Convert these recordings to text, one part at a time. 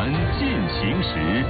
闻进行时。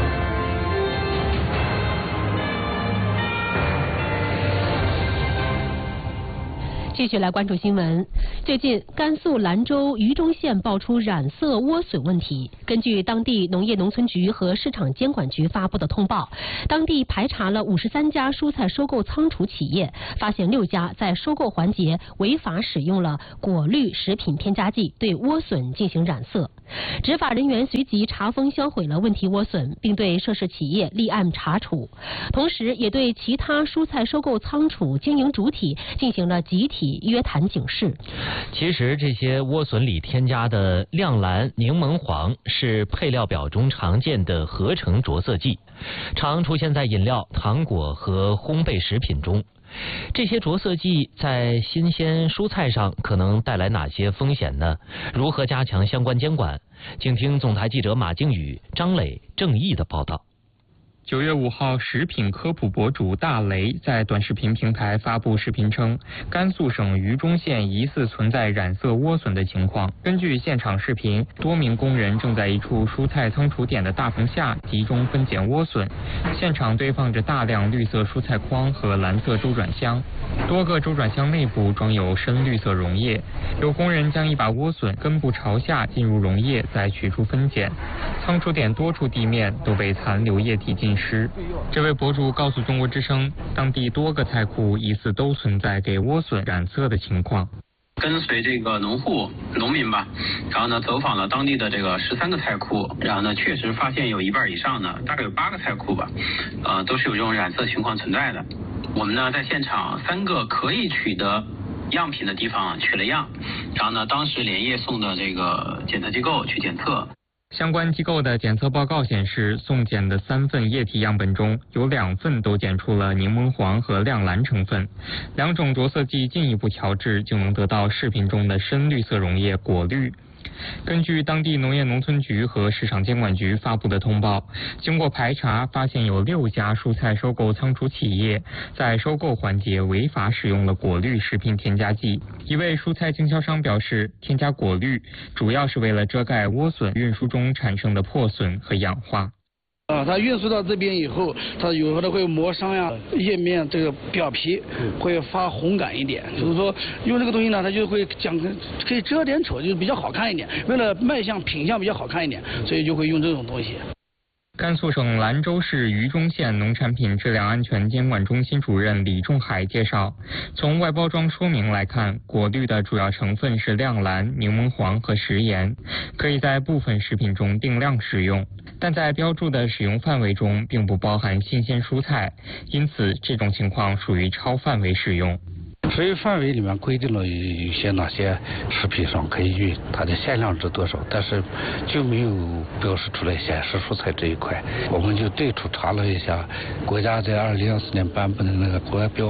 继续来关注新闻。最近，甘肃兰州榆中县爆出染色莴笋问题。根据当地农业农村局和市场监管局发布的通报，当地排查了53家蔬菜收购仓储企业，发现6家在收购环节违法使用了果绿食品添加剂对莴笋进行染色。执法人员随即查封销毁了问题莴笋，并对涉事企业立案查处，同时也对其他蔬菜收购仓储经营主体进行了集体约谈警示。 其实这些莴笋里添加的亮蓝、柠檬黄是配料表中常见的合成着色剂，常出现在饮料、糖果和烘焙食品中。这些着色剂在新鲜蔬菜上可能带来哪些风险呢？如何加强相关监管？请听总台记者马靖宇、张磊、郑毅的报道。 9月5号，食品科普博主大雷在短视频平台发布视频称，甘肃省榆中县疑似存在染色莴笋的情况。根据现场视频，多名工人正在一处蔬菜仓储点的大棚下集中分拣莴笋，现场堆放着大量绿色蔬菜筐和蓝色周转箱，多个周转箱内部装有深绿色溶液。有工人将一把莴笋根部朝下进入溶液，再取出分拣。仓储点多处地面都被残留液体浸湿。这位博主告诉中国之声，当地多个菜库疑似都存在给莴笋染色的情况。 跟随这个农民吧，然后呢走访了当地的这个13个菜库，然后呢确实发现有1半以上呢，大概有8个菜库吧，都是有这种染色情况存在的。我们呢在现场3个可以取得样品的地方取了样，然后呢当时连夜送的这个检测机构去检测。 相关机构的检测报告显示，送检的3份液体样本中有2份都检出了柠檬黄和亮蓝成分，2种着色剂进一步调制就能得到视频中的深绿色溶液果绿。根据当地农业农村局和市场监管局发布的通报，经过排查，发现有6家蔬菜收购仓储企业在收购环节违法使用了果绿食品添加剂。一位蔬菜经销商表示，添加果绿主要是为了遮盖莴笋运输中产生的破损和氧化。 它运输到这边以后，它有可能会磨伤呀，叶面这个表皮会发红感一点，就是说用这个东西呢，它就会可以遮点丑，就比较好看一点。为了卖相品相比较好看一点，所以就会用这种东西。 甘肃省兰州市榆中县农产品质量安全监管中心主任李仲海介绍，从外包装说明来看，果绿的主要成分是亮蓝、柠檬黄和食盐，可以在部分食品中定量使用，但在标注的使用范围中并不包含新鲜蔬菜，因此这种情况属于超范围使用。 所以范围里面规定了有些哪些食品上可以用，它的限量值多少，但是就没有标示出来显示蔬菜这一块。我们就对处查了一下，国家在2024年颁布的那个国标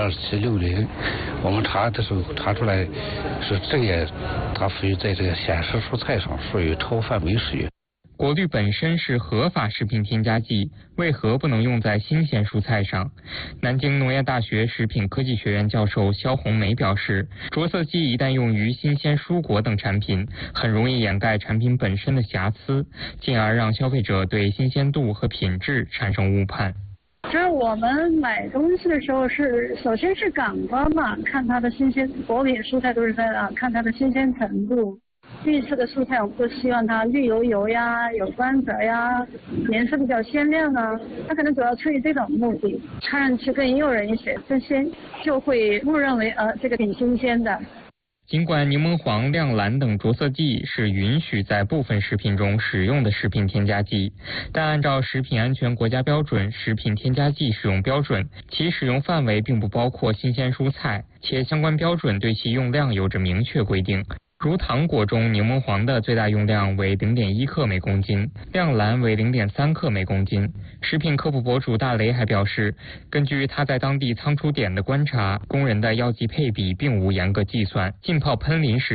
2760，我们查的时候查出来是这个，它属于在这个显示蔬菜上属于超范围使用。 果绿本身是合法食品添加剂，为何不能用在新鲜蔬菜上？南京农业大学食品科技学院教授肖红梅表示，着色剂一旦用于新鲜蔬果等产品，很容易掩盖产品本身的瑕疵，进而让消费者对新鲜度和品质产生误判。 就是我们买东西的时候首先是感官嘛，看它的新鲜，果品蔬菜都是看它的新鲜程度。绿色的蔬菜我们都希望它绿油油呀，有光泽呀，颜色比较鲜亮啊，它可能主要出于这种目的，看上去更诱人一些，这些就会误认为这个挺新鲜的。 尽管柠檬黄、亮蓝等着色剂是允许在部分食品中使用的食品添加剂，但按照食品安全国家标准食品添加剂使用标准，其使用范围并不包括新鲜蔬菜，且相关标准对其用量有着明确规定。如糖果中柠檬黄的最大用量为 0.1 克每公斤，亮蓝为 0.3 克每公斤。食品科普博主大雷还表示，根据他在当地仓储点的观察，工人的药剂配比并无严格计算，浸泡喷淋时